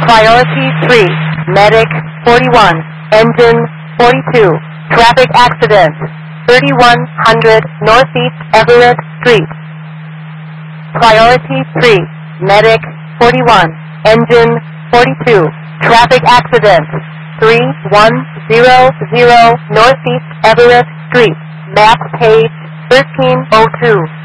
Priority 3, Medic 41, Engine 42, Traffic Accident, 3100 Northeast Everett Street. Priority 3, Medic 41, Engine 42, Traffic Accident, 3100 Northeast Everett Street. Map page 1302.